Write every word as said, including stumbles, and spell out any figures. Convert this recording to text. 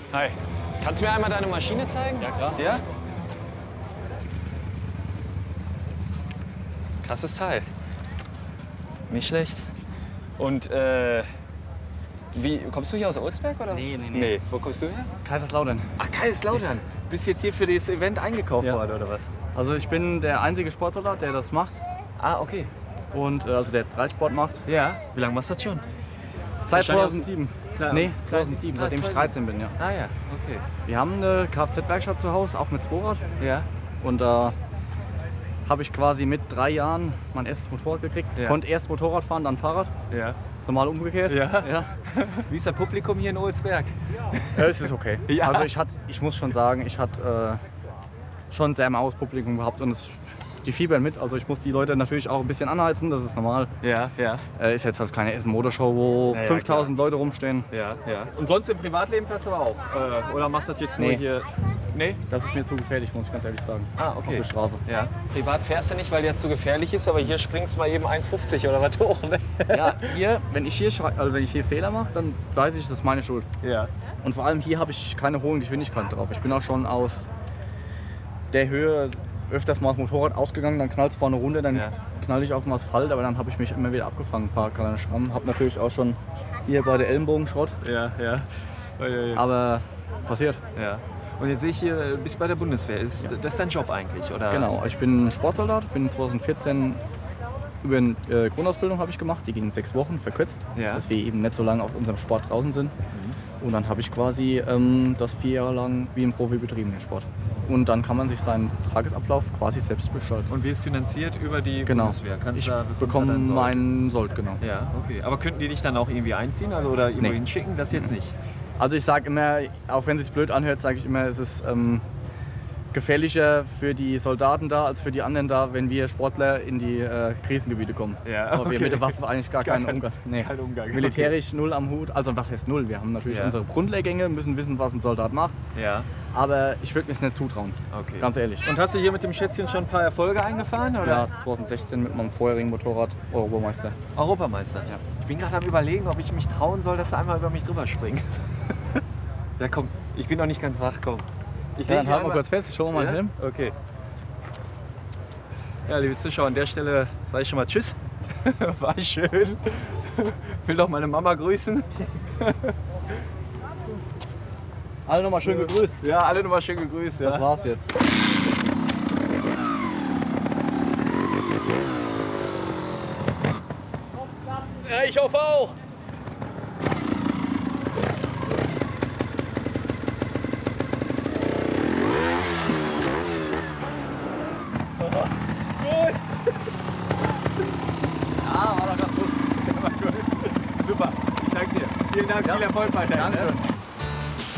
Hi. Kannst du mir einmal deine Maschine zeigen? Ja, klar. Ja? Krasses Teil. Nicht schlecht. Und äh, wie, kommst du hier aus Olsberg oder? Nee, nee, nee. Nee. Wo kommst du her? Kaiserslautern. Ach, Kaiserslautern. Bist jetzt hier für das Event eingekauft Ja. worden oder was? Also ich bin der einzige Sportsoldat, der das macht. Ah, okay. Und äh, also der Reitsport macht. Ja. Wie lange machst du das schon? Seit Wahrscheinlich aus- zweitausendsieben. Klar, Nee, aus- zweitausendsieben, Ah, seitdem ich dreizehn bin, ja. Ah ja, okay. Wir haben eine Kfz-Werkstatt zu Hause, auch mit Zweirad. Ja. Und da habe ich quasi mit drei Jahren mein erstes Motorrad gekriegt. Ja. Konnte erst Motorrad fahren, dann Fahrrad. Ja. Ist normal umgekehrt. Ja. ja. Wie ist das Publikum hier in Olsberg? Ja, es ist okay. Ja. Also ich, hat, ich muss schon sagen, ich hatte äh, schon sehr maues Publikum gehabt und es, die fiebern mit. Also ich muss die Leute natürlich auch ein bisschen anheizen, das ist normal. Ja, ja. Äh, ist jetzt halt keine Essen-Motorshow, wo Ja, ja, fünftausend Leute rumstehen. Ja, ja. Und sonst im Privatleben fährst du aber auch? Äh, oder machst du das jetzt nur Nee. hier? Nee? Das ist mir zu gefährlich, muss ich ganz ehrlich sagen. Ah, Auf okay. der Straße. Ja. Privat fährst du nicht, weil dir zu gefährlich ist, aber hier springst du mal eben eins fünfzig oder was hoch, ne? Ja, hier, wenn ich hier, schrei- also wenn ich hier Fehler mache, dann weiß ich, das ist meine Schuld. Ja. Und vor allem hier habe ich keine hohen Geschwindigkeiten drauf. Ich bin auch schon aus der Höhe öfters mal das Motorrad ausgegangen, dann knallt es vorne runter, dann Ja. knall ich auf den Asphalt, aber dann habe ich mich immer wieder abgefangen, ein paar kleine Schrammen. Habe natürlich auch schon hier bei der Ellenbogen Schrott, Ja, ja. Ui, ui. aber passiert. Ja. Und jetzt sehe ich hier, du bist bei der Bundeswehr. Ist das dein Job eigentlich, oder? Genau, ich bin Sportsoldat, bin zweitausendvierzehn über eine äh, Grundausbildung habe ich gemacht, die ging sechs Wochen, verkürzt, Ja. dass wir eben nicht so lange auf unserem Sport draußen sind. Und dann habe ich quasi ähm, das vier Jahre lang wie ein Profi betrieben, den Sport. Und dann kann man sich seinen Tagesablauf quasi selbst gestalten. Und wirst finanziert über die Genau. Bundeswehr? Kannst Ich da, bekommst bekomme da deinen Sold? meinen Sold, genau. Ja, okay. Aber könnten die dich dann auch irgendwie einziehen also, oder irgendwo Nee. hinschicken? Das jetzt nicht? Also ich sage immer, auch wenn es sich blöd anhört, sage ich immer, es ist ähm, gefährlicher für die Soldaten da als für die anderen da, wenn wir Sportler in die äh, Krisengebiete kommen. Ja, Aber okay. wir mit der Waffe eigentlich gar, Gar keinen kein- Umgang. Nee. kein Umgang, Militärisch null am Hut, also was heißt null? Wir haben natürlich Ja. unsere Grundlehrgänge, müssen wissen, was ein Soldat macht, Ja. aber ich würde mir es nicht zutrauen, Okay. ganz ehrlich. Und hast du hier mit dem Schätzchen schon ein paar Erfolge eingefahren? Oder? Ja, zweitausendsechzehn mit meinem vorherigen Motorrad Europameister. Europameister. Ja. Ich bin gerade am Überlegen, ob ich mich trauen soll, dass du einmal über mich drüber springst. Ja, komm, ich bin noch nicht ganz wach, komm. Ich Ja, leg dann hier halt mal einmal- kurz fest, ich hole mal Ja? einen Helm. Okay. Ja, liebe Zuschauer, an der Stelle sage ich schon mal Tschüss. War schön. Will doch meine Mama grüßen. Alle nochmal schön gegrüßt. Ja, alle nochmal schön gegrüßt. Ja. Das war's jetzt. Ja, ich hoffe auch. Gut. Ja, war doch ganz gut. Super. Ich danke dir. Vielen Dank. Viel Erfolg weiterhin. Dankeschön.